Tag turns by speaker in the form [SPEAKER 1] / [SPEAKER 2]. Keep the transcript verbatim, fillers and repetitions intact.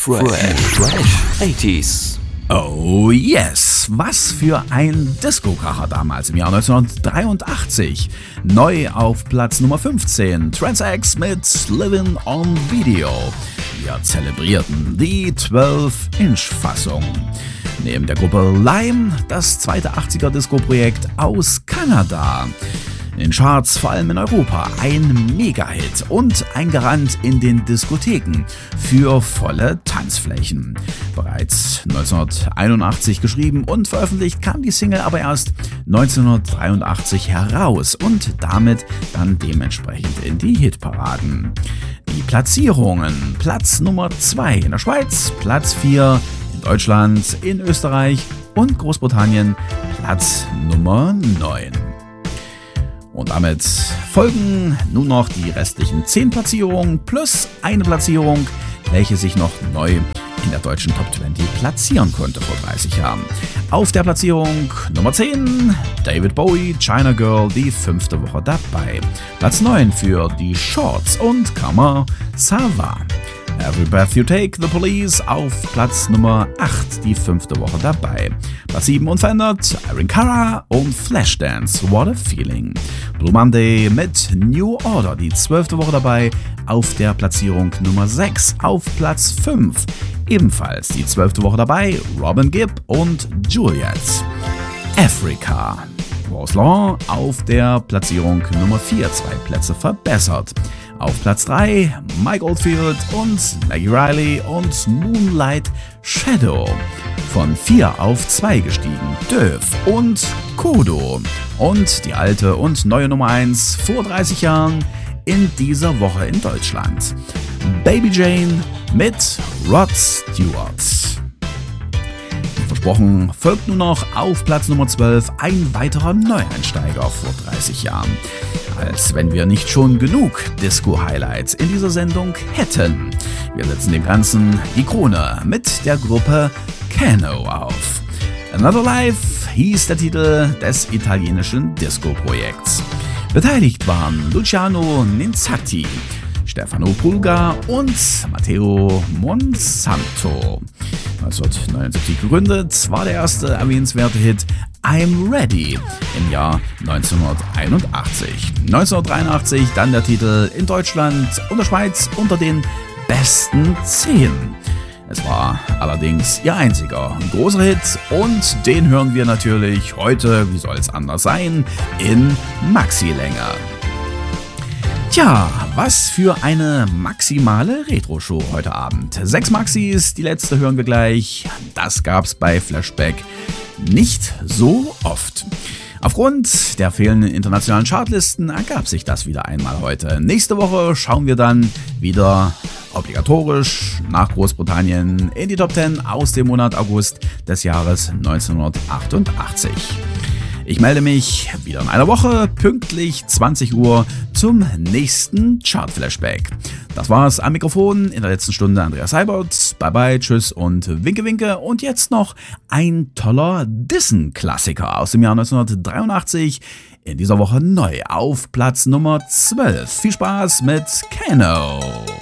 [SPEAKER 1] Fresh. Fresh. achtziger.
[SPEAKER 2] Oh yes, was für ein Disco-Kracher damals im Jahr neunzehnhundertdreiundachtzig. Neu auf Platz Nummer fünfzehn, Trans-X mit Living on Video. Wir zelebrierten die zwölf Inch Fassung. Neben der Gruppe Lime das zweite achtziger-Disco-Projekt aus Kanada. In den Charts, vor allem in Europa, ein Mega-Hit und ein Garant in den Diskotheken für volle Tanzflächen. Bereits neunzehnhunderteinundachtzig geschrieben und veröffentlicht kam die Single aber erst neunzehnhundertdreiundachtzig heraus und damit dann dementsprechend in die Hitparaden. Die Platzierungen: Platz Nummer zwei in der Schweiz, Platz vier in Deutschland, in Österreich und Großbritannien Platz Nummer neun. Und damit folgen nun noch die restlichen zehn Platzierungen plus eine Platzierung, welche sich noch neu in der deutschen Top zwanzig platzieren konnte vor dreißig Jahren. Auf der Platzierung Nummer zehn, David Bowie, China Girl, die fünfte Woche dabei. Platz neun für die Shorts und Comment Ça Va. Every Breath You Take, The Police auf Platz Nummer acht, die fünfte Woche dabei. Platz sieben unverändert, Irene Cara und Flashdance, What a Feeling. Blue Monday mit New Order, die zwölfte Woche dabei, auf der Platzierung Nummer sechs. Auf Platz fünf, ebenfalls die zwölfte Woche dabei, Robin Gibb und Juliet. Africa. Rose Law auf der Platzierung Nummer vier, zwei Plätze verbessert. Auf Platz drei Mike Oldfield und Maggie Riley und Moonlight Shadow. Von vier auf zwei gestiegen Döv und Kodo. Und die alte und neue Nummer eins vor dreißig Jahren in dieser Woche in Deutschland. Baby Jane mit Rod Stewart. Versprochen, folgt nun noch auf Platz Nummer zwölf ein weiterer Neueinsteiger vor dreißig Jahren. Als wenn wir nicht schon genug Disco-Highlights in dieser Sendung hätten. Wir setzen dem Ganzen die Krone mit der Gruppe Cano auf. Another Life hieß der Titel des italienischen Disco-Projekts. Beteiligt waren Luciano Ninzatti, Stefano Pulga und Matteo Monsanto. neunzehnhundertneunundsiebzig gegründet, war der erste erwähnenswerte Hit I'm Ready im Jahr neunzehnhunderteinundachtzig. neunzehnhundertdreiundachtzig dann der Titel in Deutschland und der Schweiz unter den besten zehn. Es war allerdings ihr einziger großer Hit und den hören wir natürlich heute, wie soll es anders sein, in Maxi-Länge. Tja, was für eine maximale Retro-Show heute Abend. Sechs Maxis, die letzte hören wir gleich. Das gab's bei Flashback nicht so oft. Aufgrund der fehlenden internationalen Chartlisten ergab sich das wieder einmal heute. Nächste Woche schauen wir dann wieder obligatorisch nach Großbritannien in die Top zehn aus dem Monat August des Jahres neunzehnhundertachtundachtzig. Ich melde mich wieder in einer Woche, pünktlich zwanzig Uhr, zum nächsten Chart-Flashback. Das war's am Mikrofon in der letzten Stunde. Andreas Seibert. Bye bye, tschüss und winke winke. Und jetzt noch ein toller Dissen-Klassiker aus dem Jahr neunzehnhundertdreiundachtzig. In dieser Woche neu auf Platz Nummer zwölf. Viel Spaß mit Cano.